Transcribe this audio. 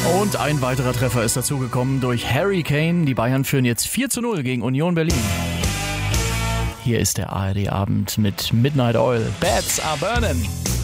Und ein weiterer Treffer ist dazugekommen durch Harry Kane. Die Bayern führen jetzt 4:0 gegen Union Berlin. Hier ist der ARD-Abend mit Midnight Oil. Bats are burning.